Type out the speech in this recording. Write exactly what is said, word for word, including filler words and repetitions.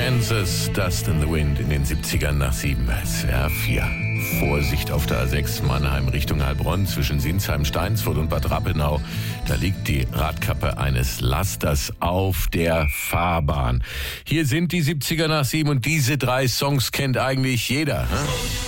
Kansas, Dust in the Wind in den siebzigern nach sieben. S W R vier. Vorsicht auf der A sechs Mannheim Richtung Heilbronn zwischen Sinsheim, Steinsfurt und Bad Rappenau. Da liegt die Radkappe eines Lasters auf der Fahrbahn. Hier sind die siebziger nach sieben und diese drei Songs kennt eigentlich jeder. Hm?